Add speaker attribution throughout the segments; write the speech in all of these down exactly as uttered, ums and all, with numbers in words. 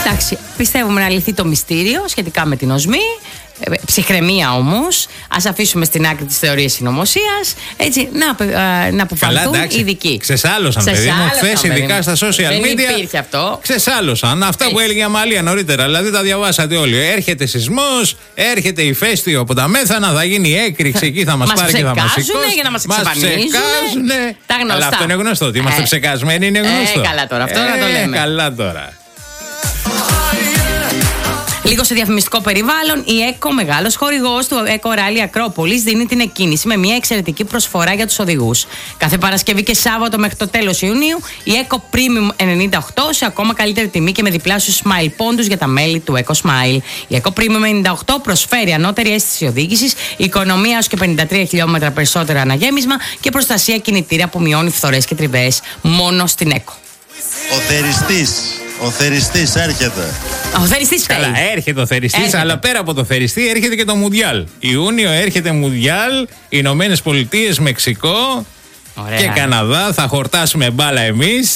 Speaker 1: Εντάξει, πιστεύουμε να λυθεί το μυστήριο σχετικά με την οσμή. Ψυχραιμία όμως. Ας αφήσουμε στην άκρη τις θεωρίες συνωμοσίας. Έτσι, να, να αποφανθούν οι ειδικοί.
Speaker 2: Ξεσάλωσαν, παιδί μου. Χθες, ειδικά στα social
Speaker 1: δεν
Speaker 2: media.
Speaker 1: Δεν υπήρχε αυτό.
Speaker 2: Ξεσάλωσαν. Αυτά έτσι που έλεγε η Αμαλία νωρίτερα. Δηλαδή τα διαβάσατε όλοι. Έρχεται σεισμός, έρχεται ηφαίστειο από τα μέθανα, θα γίνει έκρηξη εκεί, θα μας πάρει και θα μας σηκώσει.
Speaker 1: Για να μας εξαφανίζουν.
Speaker 2: Τα γνωστά. Αλλά αυτό είναι γνωστό. Ότι είμαστε ε. ψεκασμένοι είναι γνωστό.
Speaker 1: Ε, καλά τώρα. Αυτό ε, να το λέμε.
Speaker 2: Καλά τώρα.
Speaker 1: Λίγο σε διαφημιστικό περιβάλλον, η ΕΚΟ, μεγάλος χορηγός του ΕΚΟ Ράλι Ακρόπολης, δίνει την εκκίνηση με μια εξαιρετική προσφορά για τους οδηγούς. Κάθε Παρασκευή και Σάββατο μέχρι το τέλος Ιουνίου, η ΕΚΟ Premium ενενήντα οκτώ σε ακόμα καλύτερη τιμή και με διπλάσιους Smile πόντους για τα μέλη του ΕΚΟ Smile. Η ΕΚΟ Premium ενενήντα οκτώ προσφέρει ανώτερη αίσθηση οδήγησης, οικονομία έως και πενήντα τρία χιλιόμετρα περισσότερα αναγέμισμα και προστασία κινητήρα που μειώνει φθορές και τριβές. Μόνο στην ΕΚΟ.
Speaker 3: Ο θεριστής. Ο θεριστής έρχεται.
Speaker 1: Ο θεριστής φταίει.
Speaker 2: Καλά, έρχεται ο θεριστής, έρχεται. Αλλά πέρα από το θεριστή έρχεται και το Μουντιάλ. Ιούνιο έρχεται Μουντιάλ, Ηνωμένες Πολιτείες, Μεξικό. Ωραία. Και Καναδά. Θα χορτάσουμε μπάλα εμείς.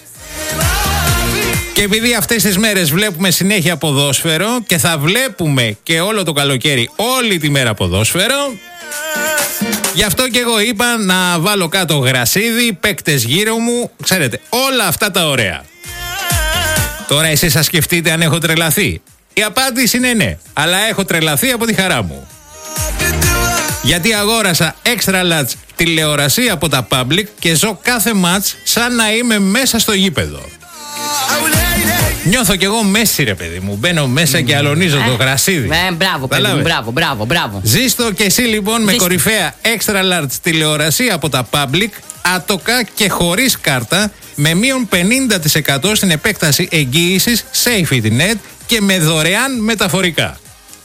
Speaker 2: Και επειδή αυτές τις μέρες βλέπουμε συνέχεια ποδόσφαιρο και θα βλέπουμε και όλο το καλοκαίρι όλη τη μέρα ποδόσφαιρο, γι' αυτό και εγώ είπα να βάλω κάτω γρασίδι, παίκτες γύρω μου, ξέρετε, όλα αυτά τα ωραία. Τώρα εσείς θα σκεφτείτε αν έχω τρελαθεί. Η απάντηση είναι ναι, αλλά έχω τρελαθεί από τη χαρά μου. Γιατί αγόρασα extra large τηλεορασία από τα Public και ζω κάθε μάτς σαν να είμαι μέσα στο γήπεδο. Νιώθω κι εγώ μέση, ρε παιδί μου. Μπαίνω μέσα και αλωνίζω ε, το γρασίδι.
Speaker 1: Ε, μπράβο, παιδί μου, μπράβο, μπράβο, μπράβο.
Speaker 2: Ζήστο και εσύ λοιπόν Ζήστο. με κορυφαία extra large τηλεορασία από τα Public, άτοκα και χωρίς κάρτα, με μείον πενήντα τοις εκατό στην επέκταση εγγύησης SafetyNet και με δωρεάν μεταφορικά.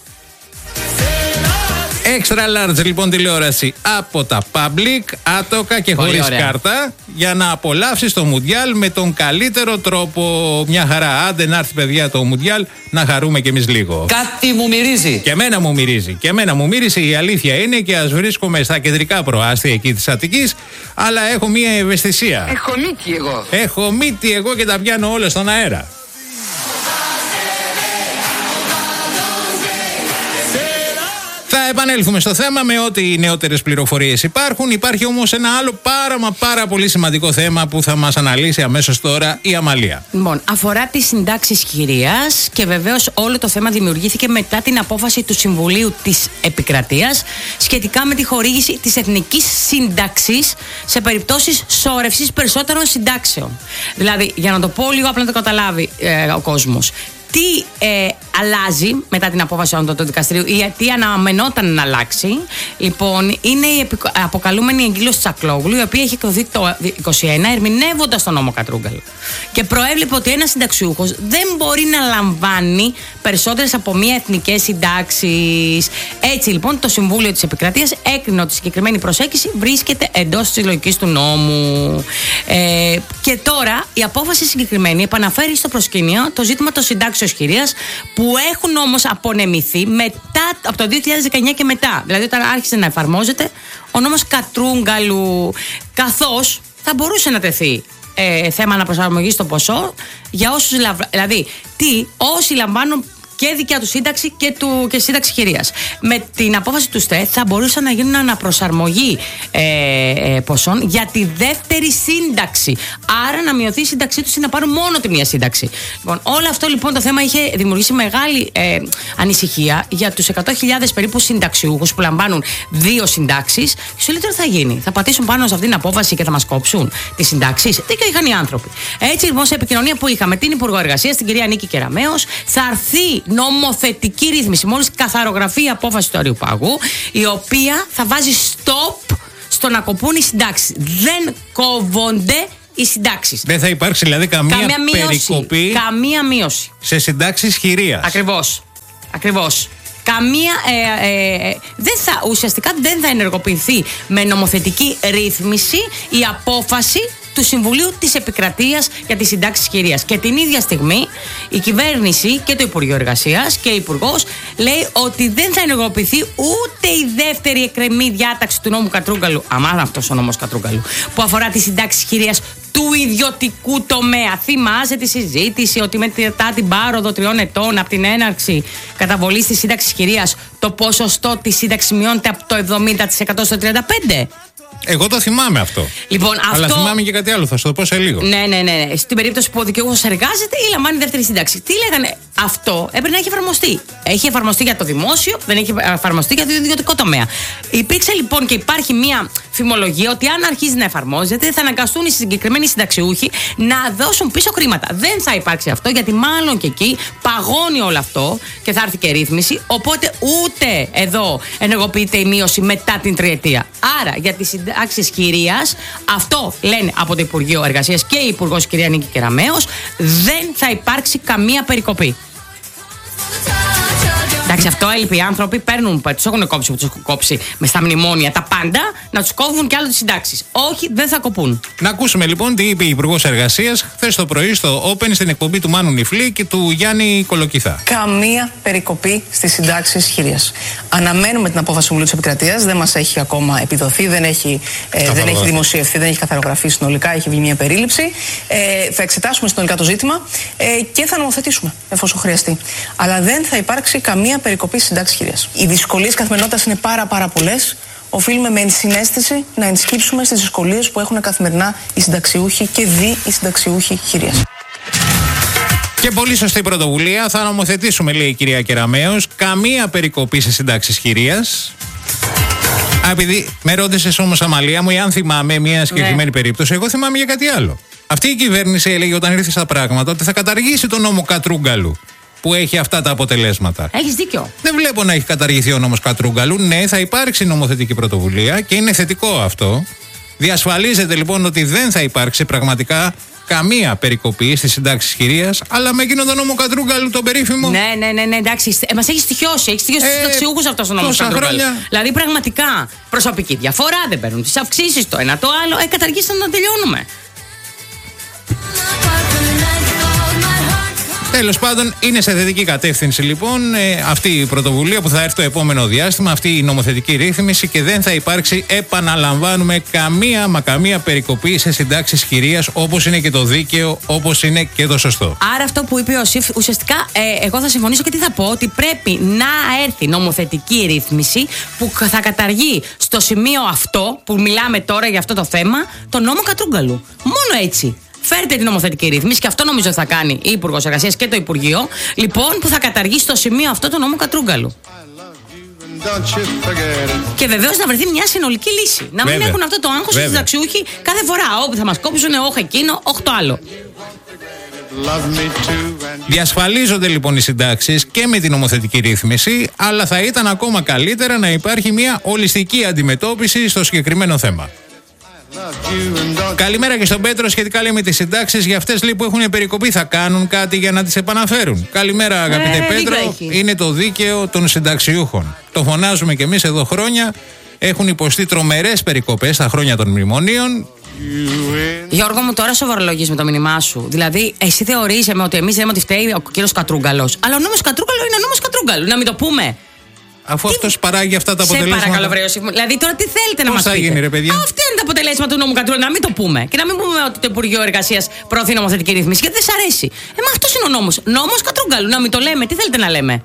Speaker 2: Extra large λοιπόν τηλεόραση από τα Public, άτοκα και πολύ χωρίς ωραία. κάρτα, για να απολαύσεις το Μουντιάλ με τον καλύτερο τρόπο. Μια χαρά. Άντε να έρθει, παιδιά, το Μουντιάλ, να χαρούμε κι εμείς λίγο.
Speaker 4: Κάτι μου μυρίζει.
Speaker 2: Και εμένα μου μυρίζει. Και εμένα μου μύρισε, η αλήθεια είναι, και ας βρίσκομαι στα κεντρικά προάστια εκεί της Αττικής, αλλά έχω μια ευαισθησία.
Speaker 4: Έχω μύτη εγώ.
Speaker 2: Έχω μύτη εγώ και τα πιάνω όλα στον αέρα. Θα επανέλθουμε στο θέμα με ό,τι νεότερες πληροφορίες υπάρχουν. Υπάρχει όμως ένα άλλο πάρα μα πάρα πολύ σημαντικό θέμα που θα μας αναλύσει αμέσως τώρα η Αμαλία.
Speaker 1: Λοιπόν, αφορά τις συντάξεις χειρίας και βεβαίως όλο το θέμα δημιουργήθηκε μετά την απόφαση του Συμβουλίου της Επικρατείας σχετικά με τη χορήγηση της εθνικής σύνταξης σε περιπτώσεις σώρευσης περισσότερων συντάξεων. Δηλαδή, για να το πω λίγο απλά να το καταλάβει ε, ο κόσμος. Τι ε, αλλάζει μετά την απόφαση του δικαστηρίου ή τι αναμενόταν να αλλάξει, λοιπόν, είναι η αποκαλούμενη εκδήλωση Τσακλόγλου, η οποία έχει εκδοθεί το είκοσι ένα ερμηνεύοντας τον νόμο Κατρούγκαλ. Και προέβλεπε ότι ένας συνταξιούχος δεν μπορεί να λαμβάνει περισσότερες από μία εθνικές συντάξεις. Έτσι λοιπόν το Συμβούλιο της Επικρατείας έκρινε ότι η συγκεκριμένη προσέγγιση βρίσκεται εντός της λογικής του νόμου. Ε, και τώρα η απόφαση συγκεκριμένη επαναφέρει στο προσκήνιο το ζήτημα των συντάξεων χειρίας που έχουν όμως απονεμηθεί μετά, από το δύο χιλιάδες δεκαεννιά και μετά. Δηλαδή όταν άρχισε να εφαρμόζεται ο νόμος Κατρούγκαλου, καθώς θα μπορούσε να τεθεί ε, θέμα αναπροσαρμογής στο ποσό για όσους, δηλαδή τι, όσοι λαμβάνουν και δικιά του σύνταξη και, του, και σύνταξη χειρίας. Με την απόφαση του ΣΤΕ θα μπορούσαν να γίνουν αναπροσαρμογή ε, ε, ποσών για τη δεύτερη σύνταξη. Άρα να μειωθεί η σύνταξή τους ή να πάρουν μόνο τη μία σύνταξη. Λοιπόν, όλο αυτό λοιπόν το θέμα είχε δημιουργήσει μεγάλη ε, ανησυχία για τους εκατό χιλιάδες περίπου συνταξιούχους που λαμβάνουν δύο συντάξεις. Και σου λέει τώρα θα γίνει. Θα πατήσουν πάνω σε αυτήν την απόφαση και θα μας κόψουν τις συντάξεις. Δίκιο είχαν οι άνθρωποι. Έτσι λοιπόν, σε επικοινωνία που είχαμε την Υπουργό Εργασίας, την κυρία Νίκη Κεραμέως, θα έρθει νομοθετική ρύθμιση, μόλις καθαρογραφεί η απόφαση του Αριουπάγου, η οποία θα βάζει stop στο να κοπούν οι συντάξεις. Δεν κόβονται οι συντάξεις.
Speaker 2: Δεν θα υπάρξει δηλαδή καμία,
Speaker 1: καμία μείωση,
Speaker 2: περικοπή
Speaker 1: καμία μείωση
Speaker 2: σε συντάξεις χειρίας.
Speaker 1: Ακριβώς. Ακριβώς. Καμία, ε, ε, δεν θα, ουσιαστικά δεν θα ενεργοποιηθεί με νομοθετική ρύθμιση η απόφαση του Συμβουλίου της Επικρατείας για τις συντάξεις κυρίας. Και την ίδια στιγμή η κυβέρνηση και το Υπουργείο Εργασίας και ο Υπουργός λέει ότι δεν θα ενεργοποιηθεί ούτε η δεύτερη εκκρεμή διάταξη του νόμου Κατρούγκαλου, αμάνα αυτός ο νόμος Κατρούγκαλου, που αφορά τις συντάξεις κυρίας του ιδιωτικού τομέα. Θυμάσαι τη συζήτηση ότι μετά την πάροδο τριών ετών από την έναρξη καταβολής της σύνταξης κυρίας το ποσοστό της σύνταξης μειώνεται από το εβδομήντα τοις εκατό στο τριάντα πέντε τοις εκατό.
Speaker 2: Εγώ το θυμάμαι αυτό.
Speaker 1: Λοιπόν, αυτό...
Speaker 2: Αλλά θυμάμαι και κάτι άλλο, θα σου το πω σε λίγο.
Speaker 1: Ναι, ναι, ναι. Στην περίπτωση που ο δικαιούχος εργάζεται ή λαμβάνει δεύτερη σύνταξη. Τι λέγανε, αυτό έπρεπε να έχει εφαρμοστεί. Έχει εφαρμοστεί για το δημόσιο, δεν έχει εφαρμοστεί για το ιδιωτικό τομέα. Υπήρξε λοιπόν και υπάρχει μια φημολογία ότι αν αρχίζει να εφαρμόζεται, θα αναγκαστούν οι συγκεκριμένοι συνταξιούχοι να δώσουν πίσω χρήματα. Δεν θα υπάρξει αυτό, γιατί μάλλον και εκεί παγώνει όλο αυτό και θα έρθει και ρύθμιση. Οπότε ούτε εδώ ενεργοποιείται η μείωση μετά την τριετία. Άρα για τις συντάξεις κυρίας, αυτό λένε από το Υπουργείο Εργασίας και η Υπουργός κυρία Νίκη Κεραμέως, δεν θα υπάρξει καμία περικοπή. Εντάξει, αυτό έλειπε. Οι άνθρωποι παίρνουν, τους έχουν κόψει που τους έχουν κόψει με στα μνημόνια τα πάντα, να τους κόβουν κι άλλο τις συντάξεις. Όχι, δεν θα κοπούν.
Speaker 2: Να ακούσουμε λοιπόν τι είπε η Υπουργός Εργασίας χθες το πρωί στο Open στην εκπομπή του Μάνου Νιφλή και του Γιάννη Κολοκυθά.
Speaker 5: Καμία περικοπή στις συντάξεις κυρίας. Αναμένουμε την απόφαση του Συμβουλίου της Επικρατείας, δεν μας έχει ακόμα επιδοθεί, δεν έχει, ε, δεν έχει δημοσιευθεί, δεν έχει καθαρογραφεί συνολικά, έχει βγει μια περίληψη. Ε, θα εξετάσουμε συνολικά το ζήτημα ε, και θα νομοθετήσουμε εφόσον χρειαστεί. Αλλά δεν θα υπάρξει καμία περικοπή συντάξης κυρίας. Οι δυσκολίες καθημερινότητας είναι πάρα πάρα πολλές. Οφείλουμε με ενσυναίσθηση να ενσκύψουμε στις δυσκολίες που έχουν καθημερινά οι συνταξιούχοι και δι οι συνταξιούχοι κυρίας.
Speaker 2: Και πολύ σωστή πρωτοβουλία. Θα νομοθετήσουμε, λέει η κυρία Κεραμέως, καμία περικοπή σε συντάξεις κυρίας. Α, επειδή με ρώτησες όμως, Αμαλία μου, αν θυμάμαι μια συγκεκριμένη ναι. περίπτωση, εγώ θυμάμαι για κάτι άλλο. Αυτή η κυβέρνηση έλεγε όταν ήρθε στα πράγματα ότι θα καταργήσει τον νόμο Κατρούγκαλου, που έχει αυτά τα αποτελέσματα.
Speaker 1: Έχεις δίκιο.
Speaker 2: Δεν βλέπω να έχει καταργηθεί ο νόμος Κατρούγκαλου. Ναι, θα υπάρξει νομοθετική πρωτοβουλία και είναι θετικό αυτό. Διασφαλίζεται λοιπόν ότι δεν θα υπάρξει πραγματικά καμία περικοπή στις συντάξεις κυρίας, αλλά με εκείνο τον νόμο Κατρούγκαλου, τον περίφημο.
Speaker 1: Ναι, ναι, ναι, ναι, εντάξει. Ε, μας έχει στοιχειώσει. Έχει στοιχειώσει ε, τους συνταξιούχους αυτός ο νόμος Κατρούγκαλου. Χρόνια... Δηλαδή, πραγματικά προσωπική διαφορά, δεν παίρνουν τις αυξήσεις, το ένα το άλλο. Ε, καταργήστε να τελειώνουμε.
Speaker 2: Τέλος πάντων, είναι σε θετική κατεύθυνση λοιπόν ε, αυτή η πρωτοβουλία που θα έρθει το επόμενο διάστημα, αυτή η νομοθετική ρύθμιση, και δεν θα υπάρξει, επαναλαμβάνουμε, καμία μα καμία περικοπή σε συντάξεις κυρίας, όπως είναι και το δίκαιο, όπως είναι και το σωστό.
Speaker 1: Άρα αυτό που είπε ο Σιφ, ουσιαστικά ε, εγώ θα συμφωνήσω και τι θα πω, ότι πρέπει να έρθει νομοθετική ρύθμιση που θα καταργεί στο σημείο αυτό που μιλάμε τώρα για αυτό το θέμα, τον νόμο Κατρούγκαλου. Μόνο έτσι. Φέρτε την νομοθετική ρύθμιση, και αυτό νομίζω θα κάνει η Υπουργός Εργασίας και το Υπουργείο, λοιπόν, που θα καταργήσει στο σημείο αυτό το νόμο Κατρούγκαλου. Και βεβαίως να βρεθεί μια συνολική λύση. Να μην έχουν αυτό το άγχος οι συνταξιούχοι κάθε φορά. Όπου θα μας κόψουν, όχι εκείνο, όχι το άλλο.
Speaker 2: Διασφαλίζονται λοιπόν οι συντάξεις και με την νομοθετική ρύθμιση, αλλά θα ήταν ακόμα καλύτερα να υπάρχει μια ολιστική αντιμετώπιση στο συγκεκριμένο θέμα. Καλημέρα και στον Πέτρο. Σχετικά λέει με τις συντάξεις, για αυτές λέει που έχουν περικοπεί, θα κάνουν κάτι για να τις επαναφέρουν. Καλημέρα, αγαπητέ ε, Πέτρο. Είναι το δίκαιο των συνταξιούχων. Το φωνάζουμε κι εμείς εδώ χρόνια. Έχουν υποστεί τρομερές περικοπές στα χρόνια των μνημονίων.
Speaker 1: Γιώργο μου, τώρα σοβαρολογείς με το μήνυμά σου. Δηλαδή, εσύ θεωρείς ότι εμείς λέμε ότι φταίει ο κύριος Κατρούγκαλος. Αλλά ο νόμος Κατρούγκαλου είναι ο νόμος Κατρούγκαλου. Να μην το πούμε.
Speaker 2: Αφού αυτός παράγει αυτά τα αποτελέσματα.
Speaker 1: Σε παρακαλώ, βρε. Δηλαδή, τώρα τι θέλετε να μας πείτε.
Speaker 2: Πώς θα γίνει, ρε παιδιά.
Speaker 1: Αυτά είναι τα αποτελέσματα του νόμου Κατρούγκαλου. Να μην το πούμε. Και να μην πούμε ότι το Υπουργείο Εργασίας προωθεί νομοθετική ρύθμιση. Γιατί δεν σ' αρέσει. Ε, μα αυτός είναι ο νόμος. Νόμος Κατρούγκαλου. Να μην το λέμε. Τι θέλετε να λέμε.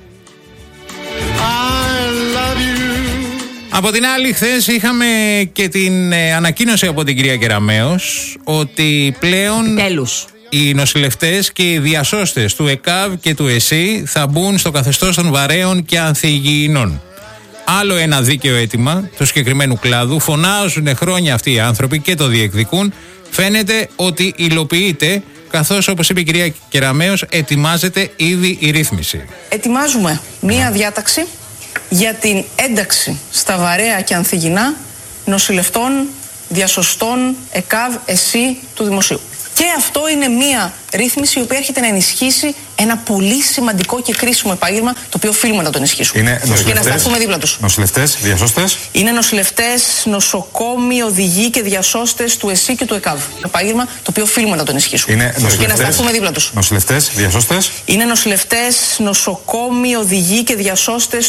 Speaker 2: Από την άλλη, χθες είχαμε και την ε, ανακοίνωση από την κυρία Κεραμέως ότι πλέον
Speaker 1: Τέλους.
Speaker 2: οι νοσηλευτές και οι διασώστες του ΕΚΑΒ και του ΕΣΥ θα μπουν στο καθεστώς των βαρέων και ανθυγιεινών. Άλλο ένα δίκαιο αίτημα του συγκεκριμένου κλάδου. Φωνάζουν χρόνια αυτοί οι άνθρωποι και το διεκδικούν. Φαίνεται ότι υλοποιείται, καθώς, όπως είπε η κυρία Κεραμέως, ετοιμάζεται ήδη η ρύθμιση.
Speaker 5: Ετοιμάζουμε μία διάταξη για την ένταξη στα βαρέα και ανθυγιεινά νοσηλευτών, διασωστών, ΕΚΑΒ, ΕΣΥ του Δημοσίου. Και Και αυτό είναι μία ρύθμιση η οποία έρχεται να ενισχύσει ένα πολύ σημαντικό και κρίσιμο επάγγελμα, το οποίο οφείλουμε να το ενισχύσουμε.
Speaker 6: Είναι
Speaker 5: και να σταθούμε δίπλα τους.
Speaker 6: Νοσηλευτές, διασώστες.
Speaker 5: Είναι νοσηλευτές, νοσοκόμοι, οδηγοί και διασώστες του ΕΣΥ και του ΕΚΑΒ. Επάγγελμα το οποίο οφείλουμε να το ενισχύσουμε.
Speaker 6: Είναι
Speaker 5: και να σταθούμε δίπλα τους.
Speaker 6: Νοσηλευτές, διασώστες.
Speaker 5: Είναι νοσηλευτές, νοσοκόμοι, οδηγοί και διασώστες